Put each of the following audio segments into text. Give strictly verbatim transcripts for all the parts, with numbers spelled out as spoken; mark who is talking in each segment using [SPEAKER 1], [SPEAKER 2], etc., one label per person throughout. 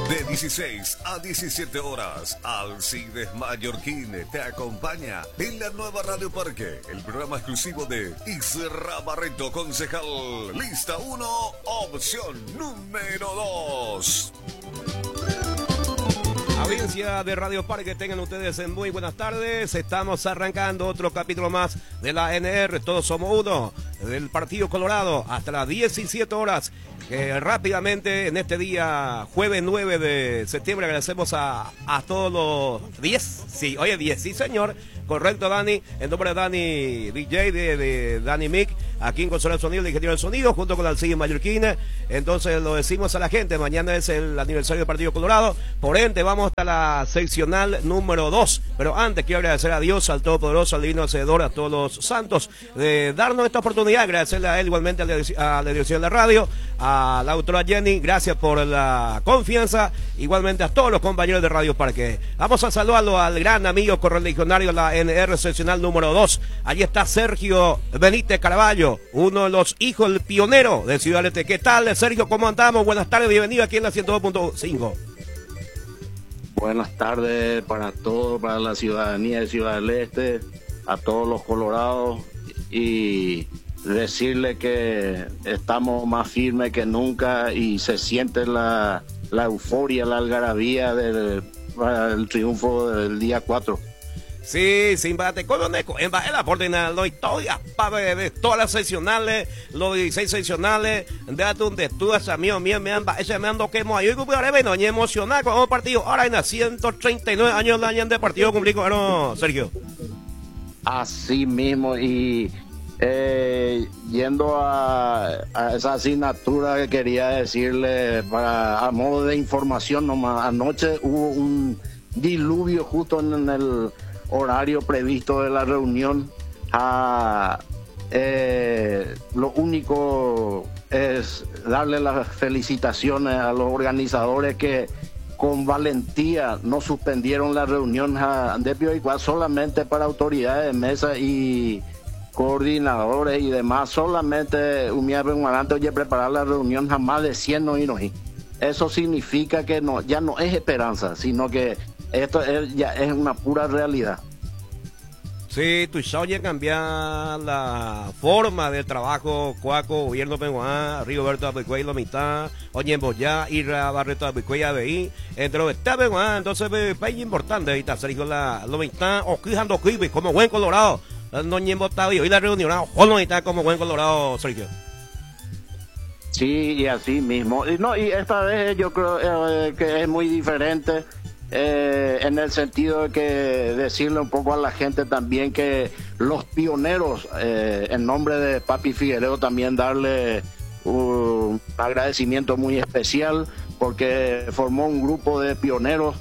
[SPEAKER 1] De dieciséis a diecisiete horas, Alcides Mallorquín te acompaña en la nueva Radio Parque, el programa exclusivo de Isra Barreto, concejal. Lista uno, opción número dos.
[SPEAKER 2] Audiencia de Radio Parque, tengan ustedes muy buenas tardes. Estamos arrancando otro capítulo más de la N R, Todos Somos Uno, del Partido Colorado, hasta las diecisiete horas. Eh, rápidamente, en este día, jueves nueve de septiembre, agradecemos a, a todos los diez, sí, oye, diez, sí señor, correcto Dani, en nombre de Dani D J, de, de Dani Mick, aquí en Consola del Sonido, el ingeniero del sonido, junto con Alcides Mallorquín. Entonces lo decimos a la gente, mañana es el aniversario del Partido Colorado, por ende vamos hasta la seccional número dos, pero antes quiero agradecer a Dios, al Todopoderoso, al Divino Hacedor, a todos los santos, de darnos esta oportunidad, agradecerle a él igualmente a la, a la dirección de la radio, a la autora Jenny, gracias por la confianza, igualmente a todos los compañeros de Radio Parque. Vamos a saludarlo al gran amigo correligionario de la N R seccional número dos, allí está Sergio Benítez Caraballo, uno de los hijos del pionero de Ciudad del Este. ¿Qué tal, Sergio? ¿Cómo andamos? Buenas tardes, bienvenido aquí en la ciento dos punto cinco.
[SPEAKER 3] Buenas tardes para todos, para la ciudadanía de Ciudad del Este, a todos los colorados, y decirle que estamos más firmes que nunca y se siente la, la euforia, la algarabía del, del triunfo del día cuatro.
[SPEAKER 2] Sí, sin bate, coloneco, en la ordinal, la historia, de todas las seccionales, los dieciséis seccionales, de donde tú, esa mío, mío, me anda, ese me ando quemo ahí, y no, y emocionado con el partido, ahora en ciento treinta y nueve años de año de partido cumplido, ¿no, Sergio?
[SPEAKER 3] Así mismo, y eh, yendo a, a esa asignatura que quería decirle, para, a modo de información nomás, anoche hubo un diluvio justo en el horario previsto de la reunión. A, eh, lo único es darle las felicitaciones a los organizadores que con valentía no suspendieron la reunión de Pioicuá solamente para autoridades de mesa y coordinadores y demás, solamente un miembro oye preparar la reunión jamás de cien no ir. Eso significa que no, ya no es esperanza, sino que esto es, ya es una pura realidad.
[SPEAKER 2] Sí, tu oye cambiar la forma del trabajo, Cuaco, gobierno peruano, Rigoberto Abicuey, la mitad, oye, Boyá, Ira Barreto Abicuey, A B I, entre los estados peruanos, entonces, país importante, ahí está, Sergio, la, la mitad, o quijando Kiwi, como buen Colorado, no ñembo y hoy la reunión, o no está como buen Colorado, Sergio.
[SPEAKER 3] Sí, y así mismo, y no, y esta vez yo creo eh, que es muy diferente. Eh, en el sentido de que decirle un poco a la gente también que los pioneros, eh, en nombre de Papi Figueredo, también darle un agradecimiento muy especial, porque formó un grupo de pioneros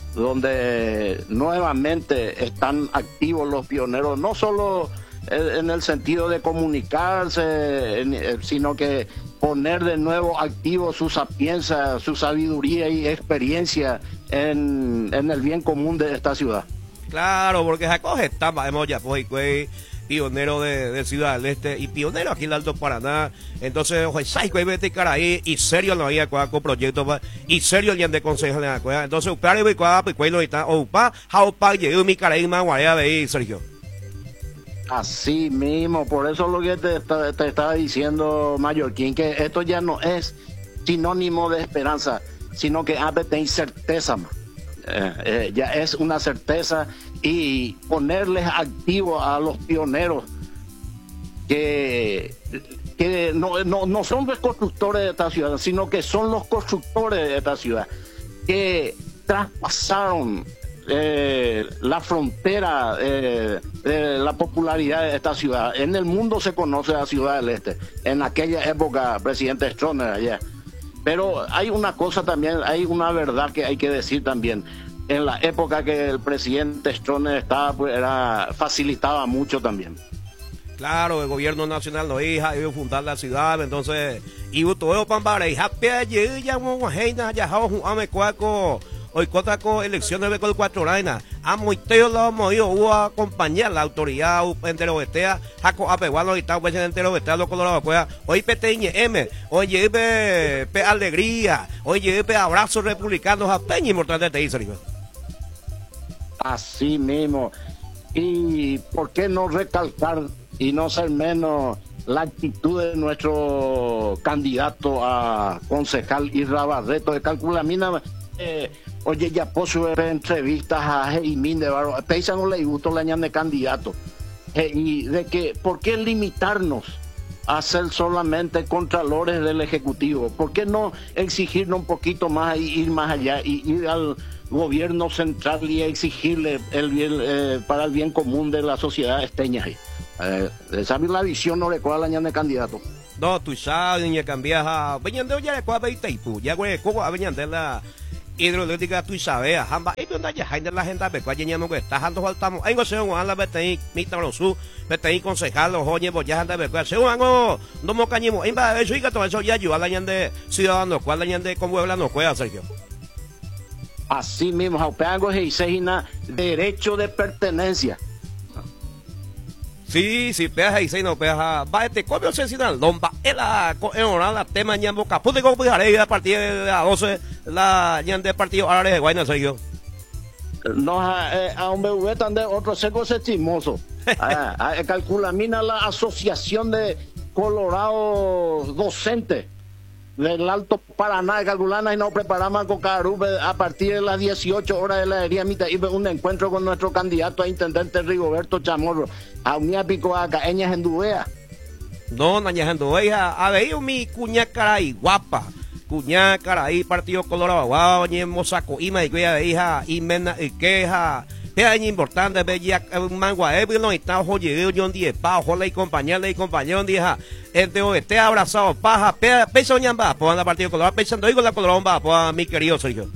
[SPEAKER 3] donde nuevamente están activos los pioneros, no solo en el sentido de comunicarse, sino que poner de nuevo activo su sapiencia, su sabiduría y experiencia en, en el bien común de esta ciudad.
[SPEAKER 2] Claro, porque Jacob está, ya pues, pionero de, de Ciudad del Este y pionero aquí en el Alto Paraná. Entonces, oye, vete Caraí y serio no había con proyectos y serio el de consejo de la cueva. Entonces, upar y cuá, pues, cuelo está, o pa, jaupa, llegó mi Caraí más guarea de ahí, Sergio.
[SPEAKER 3] Así mismo, por eso lo que te, te, te estaba diciendo, Mallorquín, que esto ya no es sinónimo de esperanza, sino que antes de incerteza, eh, eh, ya es una certeza, y ponerles activo a los pioneros que, que no, no, no son los constructores de esta ciudad, sino que son los constructores de esta ciudad, que traspasaron Eh, la frontera eh, de la popularidad de esta ciudad. En el mundo se conoce a Ciudad del Este, en aquella época, presidente Stroessner allá. Pero hay una cosa también, hay una verdad que hay que decir también. En la época que el presidente Stroessner estaba, pues era, facilitaba mucho también.
[SPEAKER 2] Claro, el gobierno nacional no hija, iba a fundar la ciudad, entonces, y todo para y happy allí, ya un ya ya un ame cuaco. hoy contra con elecciones de cuatro horas, a Moiteo lo hemos ido, hubo a acompañar la autoridad entero bestea, Jaco Apeguano y tal, pues entero bestea, lo colorado, pues, hoy P T I M, hoy lleve P Alegría, hoy lleve Abrazos Republicanos a Peña importante te dice,
[SPEAKER 3] así mismo. Y por qué no recalcar y no ser menos la actitud de nuestro candidato a concejal Isra Barreto de Calculamina. Eh, oye, ya puso entrevistas a Jeimín de Barro, Peisan no le gustó la ñan de candidato. Eh, y de que, ¿por qué limitarnos a ser solamente contralores del Ejecutivo? ¿Por qué no exigirnos un poquito más y ir más allá y ir al gobierno central y exigirle el bien, eh, para el bien común de la sociedad esteña? Eh, esa es la visión, no recuerda la ñan de candidato.
[SPEAKER 2] No, tú sabes, ni cambias a Beñandeo ya recuerda Beitaipu, ya güey, ¿cómo a Beñandeo la hidroeléctrica tú sabes? Hamba, y tú andas ya, hay de la gente, pero cuál ya no que está dando faltamos, hay que ser un ala betei, mita brosu, betei concejal, los oye, pues ya anda, pero se un no mo cañimo, en va eso y que todo eso ya ayuda a la ñan de ciudadanos, cuál la ñan de como habla no juega, Sergio.
[SPEAKER 3] Así mismo, Jaupeango es derecho de pertenencia.
[SPEAKER 2] Sí, sí, peas y seis no peas va este copio se sin lomba la en hora la tema ñan boca pude como pujaré a partir de las doce la ñan de partido ahora de Guayna soy yo.
[SPEAKER 3] No, a, a un bebé tan de otro seco se chismoso. Calcula mina la asociación de Colorado docente del Alto Paraná de Calculana y nos preparamos con Carube a partir de las dieciocho horas de la herida mitad y un encuentro con nuestro candidato a intendente Rigoberto Chamorro a Unia Pico a Caeñas en Dubea.
[SPEAKER 2] No, Nañas en Dubea, a ver mi cuña caray guapa, cuña caray partido Colorado, guau, ñe mosaco, y me diga hija, y mena, y queja. Es importante ver ya un mangua él no está ojo llegué yo un día pa ojo y compañera y compañero un día este esté abrazado paja pesa ñamba pues anda partido Colorado pensando digo la Colorado va pues mi querido Sergio.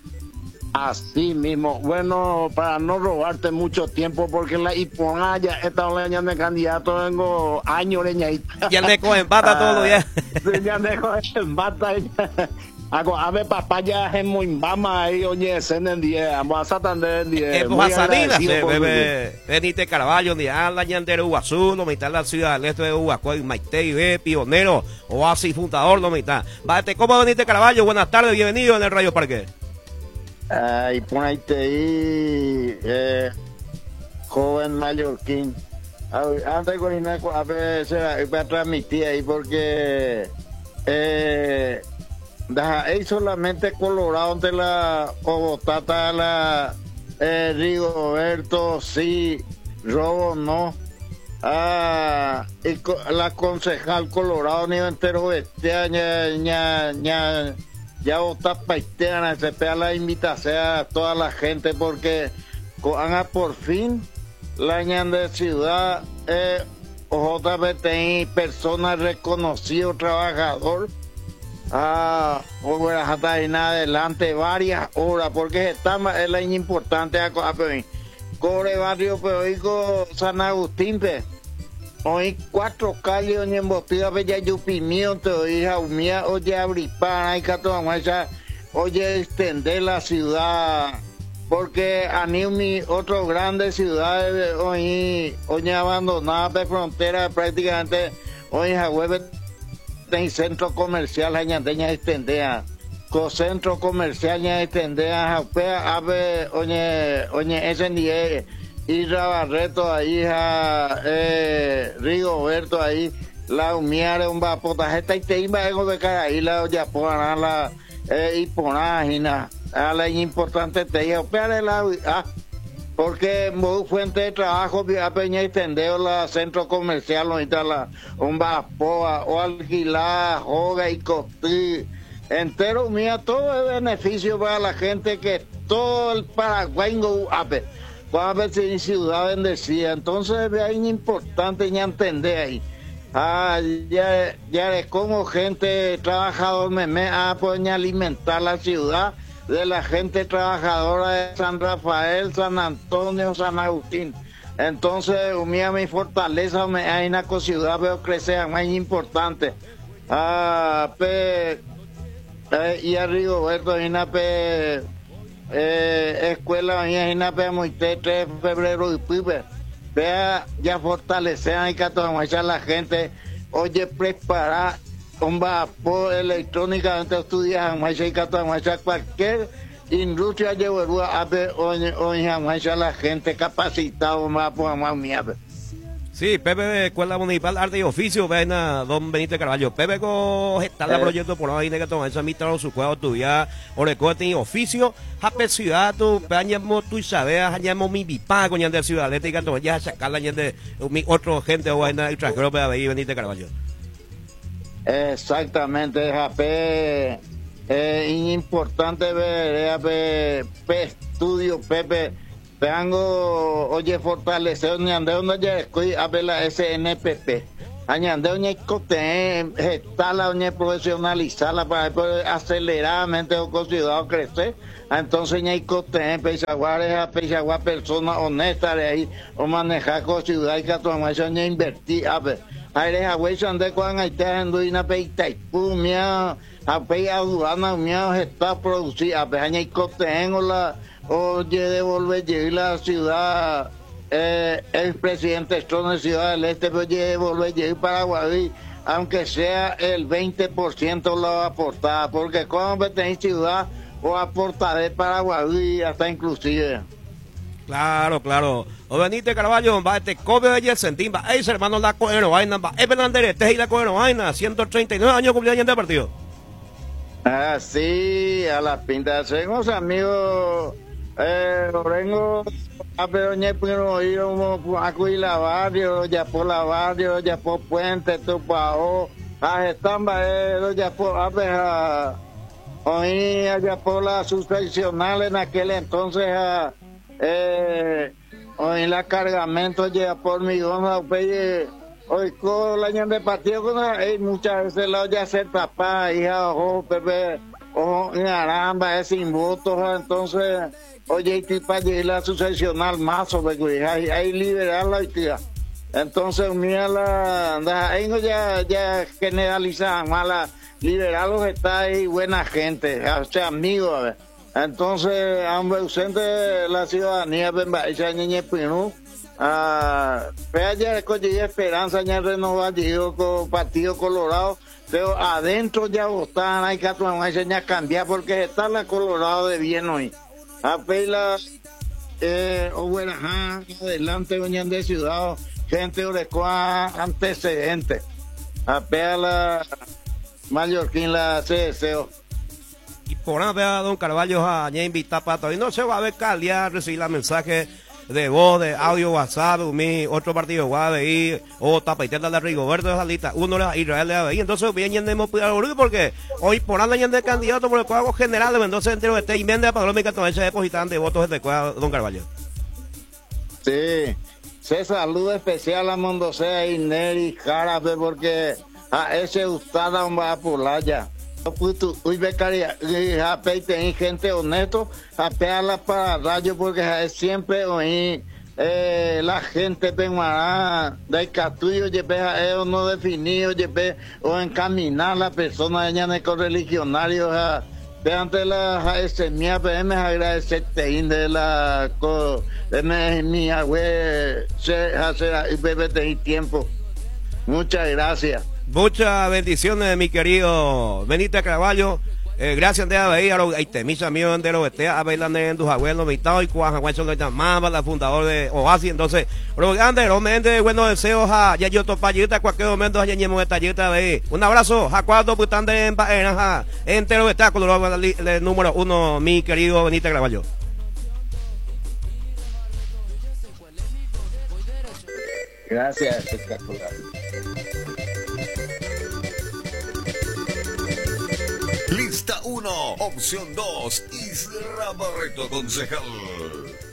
[SPEAKER 3] Así mismo, bueno, para no robarte mucho tiempo porque la Ipona ya esta leña de candidato tengo años leñadita.
[SPEAKER 2] Ya le cogen pata todos los días.
[SPEAKER 3] Ya le cogen pata. Hago ave papaya en Moimbama ahí, oye, sen en diez, vamos a Santander en diez.
[SPEAKER 2] Eh, pues a Salinas, bebé, Benítez Carvalho, ni a la ñandera Uguazú, no mitad la ciudad del este de Uguazú, Maite, ve, pionero, oasis fundador, no mitad. Bate, ¿cómo Benítez Carvalho? Buenas tardes, bienvenido en el Radio Parque.
[SPEAKER 4] Ay, ponete ahí, eh, joven mallorquín. Antes de coordinar, a ver, voy a transmitir ahí porque, eh, es solamente Colorado ante la Obotata, la eh, Rigoberto, sí, Robo, no. Ah, y co la concejal Colorado ni entero bestia, ña, ña, ña, ya vota paiteana, se pega la invitación a toda la gente porque haga por fin la ñan de ciudad, eh, J B T I, persona reconocido, trabajador. Ah, bueno, hasta en adelante varias horas porque está es la importante a Core Barrio Peoico San Agustín pe hoy cuatro calles en embostida bella yupimio te oí jaumía oye abripar hay que tomar oye extender la ciudad porque a mi otro grandes ciudades hoy hoy abandonada de frontera prácticamente hoy Jahueve en centro comercial añadeña extendea con centro comercial ya extendea japea ave oñe oñe ese ni Isra Barreto ahí ja eh, Rigoberto ahí la humiare un vapota esta y te iba ego de cara ahí la ya pona la eh, y ponágina a la importante te iba pero la ah, porque muy fuente de trabajo a peña extendeo la centro comercial no está la un vapoa o alquilar joga y costí entero mía todo es beneficio para la gente que todo el Paraguay no ape va a ver si ciudad bendecida entonces es importante ya entender ahí ah ya ya es como gente trabajador me me a poder alimentar la ciudad de la gente trabajadora de San Rafael, San Antonio, San Agustín. Entonces, unía mi fortaleza, me hay una ciudad, veo crecer, más importante. Ah, pe, eh, y a Rigoberto, hay una pe, eh, escuela mía en tres de febrero y pibe. Vea, ya fortalecer y que a la gente, oye, prepara un vapor electrónicamente estudiar y que cualquier industria llevó a ver hoy hoy a la gente capacitada más por más mía.
[SPEAKER 2] Sí, Pepe de Escuela Municipal Arte y Oficio, ven a don Benito Carvalho. Pepe con está el proyecto por ahí que tomar esa mitad su juego tu ya o recorte y oficio, hape ciudad tu peñamo tu sabes, hallamos mi pipa con de ciudad atlética, to ya sacar la gente mi otro gente o vaina extranjero para ahí Benito Carvalho.
[SPEAKER 4] Exactamente, hape eh, importante ver hape estudio Pepe. Vengo, oye, fortalecer, ñandeo no ya estoy a ver la S N P P. Añandeo ñe cote, gestarla, ñe profesionalizarla para poder aceleradamente o considerado crecer. Entonces ñe cote, peisaguares a peisaguar personas honestas de ahí, o manejar con ciudad y que tomar eso ñe invertir, a ver. Aire Hawái ande cuando hay teniendo una peita y pumia, a pei aduana, mia, gestar producir, a ver, ñe cote en la. Oye, devolver la ciudad, eh, el presidente Strong de Ciudad del Este, pero oye, devolver llegar Paraguay, aunque sea el veinte por ciento lo aportar, porque cuando tenéis ciudad, o aportar de Paraguay, hasta inclusive.
[SPEAKER 2] Claro, claro. O Benito Carvalho, va este Kobe de Yesentín, va ese hermano la coero vaina, va es Fernández, este y la coero vaina, ciento treinta y nueve años cumplió ayer de partido.
[SPEAKER 4] Ah, sí, a las pintas, somos amigos. Eh, Lorengo, a Peroñe, primero íbamos a Cuila Barrio, ya por la Barrio, ya por Puente, Tupao, a Estamba, ya por a oí, ya por la sucesional en aquel entonces, a eh, oí la cargamento, ya por mi goma, hoy con la año de partido, con hay muchas veces la ya se tapa, hija, ojo, Pepe, ojo, en Aramba, es sin votos, entonces. Oye, y para llegar a la sucesional más sobre hay, hay liberarla y tía. Entonces, mira la ahí no ya ya generalizan mala liberarlos está ahí buena gente, o sea, amigos, a ver. Entonces, ambos ausentes de la ciudadanía, esa niña Pinú, ah, vea ya escogí esperanza ya renovar con Partido Colorado, pero adentro ya votan, hay que tomar cambiar porque está la Colorado de bien hoy. Apela, eh, o bueno, ajá, adelante, venían de ciudad, gente orecoa antecedentes. Apela, Mallorquín, la C S O.
[SPEAKER 2] Y por una vez a don Carvalho a invitar para todo. Y no se va a ver calidad, recibir la mensaje de voz, de audio, WhatsApp, mi otro partido va a ver, o tapaiteta de Rigoberto de Salita, uno de Israel de ahí. Entonces, bien, ya hemos podido porque hoy por anda ya de candidato por el cuadro general de Mendoza entero este y Méndez para los micatonenses depositan de votos de cuadro, don Carvalho.
[SPEAKER 4] Sí, se saluda especial a Mondosea y Neri Jarabe porque a ese ustada va a Pulaya. Uy, becaria, hay gente honesto, apearla para radio porque es siempre oí eh, la gente penguará de catuyo, lleve a ellos no definido, lleve o encaminar la persona en el correligionario, ante la ese mía P M agradecerte de la de mi abue se hace y bebé de tiempo. Muchas gracias.
[SPEAKER 2] Muchas bendiciones, mi querido Benito Carvalho. Eh, gracias de haber ido a Temisa mío de los a bailar en tus abuelos, mitad y cuaja, guacho lo llamaba la fundador de Oasis. Entonces, grande, realmente buenos deseos a ya yo topayita, cualquier momento a ñemo de tallita de un abrazo a cuatro putan de en entero espectáculo, el número uno, mi querido Benito Carvalho.
[SPEAKER 4] Gracias, espectacular.
[SPEAKER 1] Lista uno, opción dos, Isra Barreto, concejal.